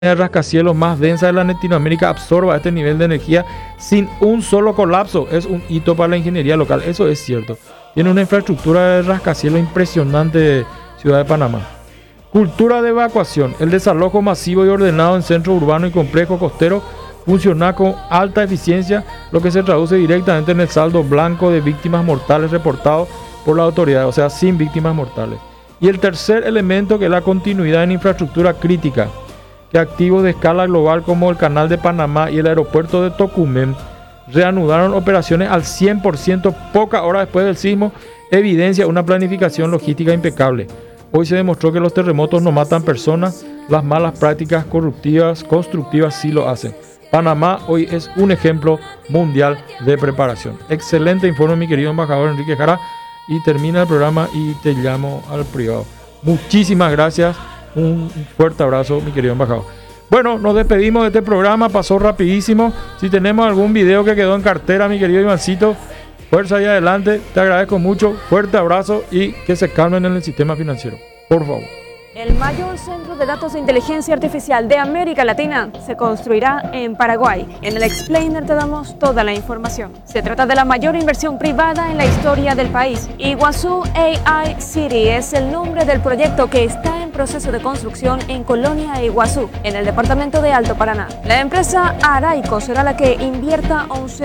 de rascacielos más densa de Latinoamérica absorba este nivel de energía sin un solo colapso. Es un hito para la ingeniería local, eso es cierto. Tiene una infraestructura de rascacielos impresionante, Ciudad de Panamá. Cultura de evacuación. El desalojo masivo y ordenado en centro urbano y complejo costero funciona con alta eficiencia, lo que se traduce directamente en el saldo blanco de víctimas mortales reportado por la autoridad, o sea, sin víctimas mortales. Y el tercer elemento, que es la continuidad en infraestructura crítica, que activos de escala global como el Canal de Panamá y el aeropuerto de Tocumen reanudaron operaciones al 100% pocas horas después del sismo, evidencia una planificación logística impecable. Hoy se demostró que los terremotos no matan personas, las malas prácticas constructivas sí lo hacen. Panamá hoy es un ejemplo mundial de preparación. Excelente informe, mi querido embajador Enrique Jara, y termina el programa y te llamo al privado. Muchísimas gracias. Un fuerte abrazo, mi querido embajador. Bueno, nos despedimos de este programa, pasó rapidísimo. Si tenemos algún video que quedó en cartera, mi querido Ivancito, fuerza y adelante. Te agradezco mucho, fuerte abrazo y que se calmen en el sistema financiero, por favor. El mayor centro de datos de inteligencia artificial de América Latina se construirá en Paraguay. En el Explainer te damos toda la información. Se trata de la mayor inversión privada en la historia del país. Iguazú AI City es el nombre del proyecto que está en proceso de construcción en Colonia Iguazú, en el departamento de Alto Paraná. La empresa Araico será la que invierta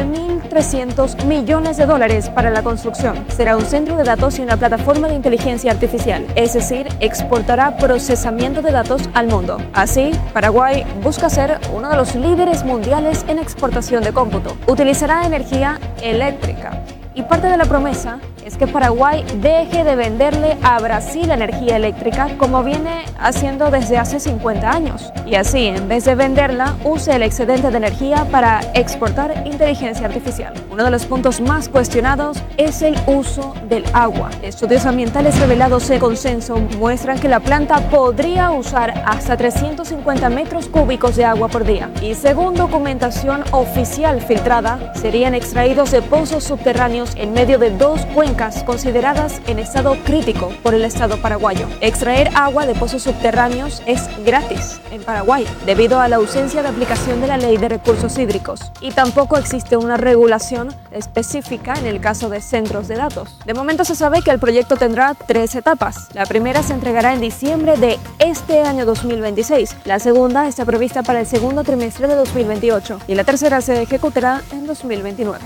$11.300 millones para la construcción. Será un centro de datos y una plataforma de inteligencia artificial, es decir, exportará procesamiento de datos al mundo. Así, Paraguay busca ser uno de los líderes mundiales en exportación de cómputo. Utilizará energía eléctrica. Y parte de la promesa es que Paraguay deje de venderle a Brasil energía eléctrica como viene haciendo desde hace 50 años. Y así, en vez de venderla, use el excedente de energía para exportar inteligencia artificial. Uno de los puntos más cuestionados es el uso del agua. Estudios ambientales revelados en consenso muestran que la planta podría usar hasta 350 metros cúbicos de agua por día. Y según documentación oficial filtrada, serían extraídos de pozos subterráneos en medio de dos cuencas consideradas en estado crítico por el Estado paraguayo. Extraer agua de pozos subterráneos es gratis en Paraguay debido a la ausencia de aplicación de la Ley de Recursos Hídricos y tampoco existe una regulación específica en el caso de centros de datos. De momento se sabe que el proyecto tendrá 3 etapas. La primera se entregará en diciembre de este año 2026, la segunda está prevista para el segundo trimestre de 2028 y la tercera se ejecutará en 2029.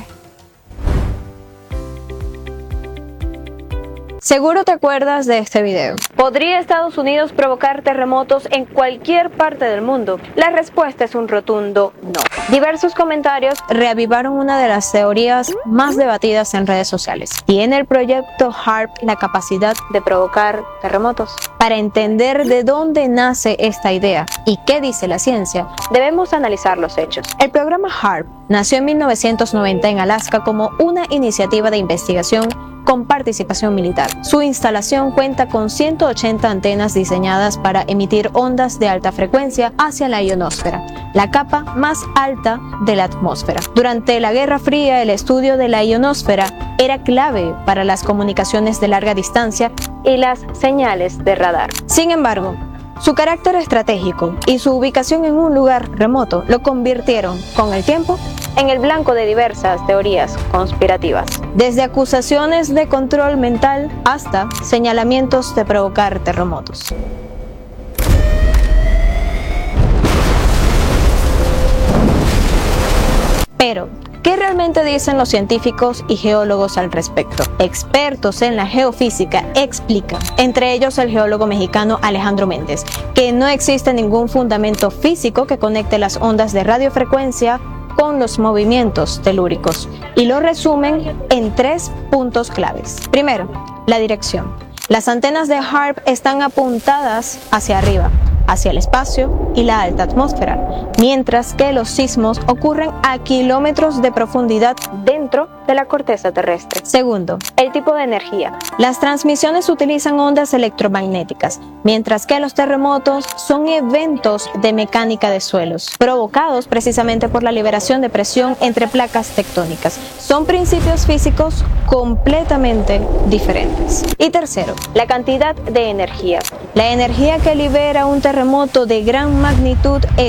Seguro te acuerdas de este video. ¿Podría Estados Unidos provocar terremotos en cualquier parte del mundo? La respuesta es un rotundo no. Diversos comentarios reavivaron una de las teorías más debatidas en redes sociales. ¿Tiene el proyecto HAARP la capacidad de provocar terremotos? Para entender de dónde nace esta idea y qué dice la ciencia, debemos analizar los hechos. El programa HAARP nació en 1990 en Alaska como una iniciativa de investigación con participación militar. Su instalación cuenta con 180 antenas diseñadas para emitir ondas de alta frecuencia hacia la ionosfera, la capa más alta de la atmósfera. Durante la Guerra Fría, el estudio de la ionosfera era clave para las comunicaciones de larga distancia y las señales de radar. Sin embargo, su carácter estratégico y su ubicación en un lugar remoto lo convirtieron, con el tiempo, en el blanco de diversas teorías conspirativas, desde acusaciones de control mental hasta señalamientos de provocar terremotos. Pero, ¿qué realmente dicen los científicos y geólogos al respecto? Expertos en la geofísica explican, entre ellos el geólogo mexicano Alejandro Méndez, que no existe ningún fundamento físico que conecte las ondas de radiofrecuencia con los movimientos telúricos, y lo resumen en 3 puntos claves. Primero, la dirección. Las antenas de HAARP están apuntadas hacia arriba, hacia el espacio y la alta atmósfera, mientras que los sismos ocurren a kilómetros de profundidad dentro de la corteza terrestre. Segundo, el tipo de energía. Las transmisiones utilizan ondas electromagnéticas, mientras que los terremotos son eventos de mecánica de suelos, provocados precisamente por la liberación de presión entre placas tectónicas. Son principios físicos completamente diferentes. Y tercero, la cantidad de energía. La energía que libera un terremoto de gran magnitud es